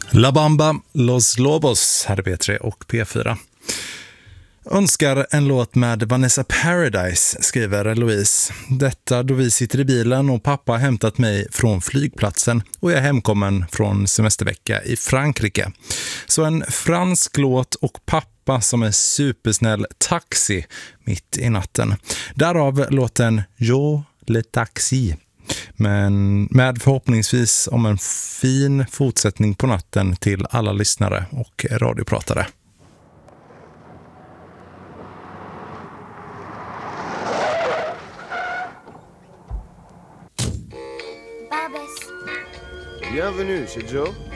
La Bamba, Los Lobos, här är P3 och P4. Önskar en låt med Vanessa Paradise, skriver Louise. Detta då vi sitter i bilen och pappa har hämtat mig från flygplatsen och jag är hemkommen från semestervecka i Frankrike. Så en fransk låt och pappa som är supersnäll taxi mitt i natten. Därav låten Jo le taxi. Men med förhoppningsvis om en fin fortsättning på natten till alla lyssnare och radiopratare. Bienvenue chez Joe.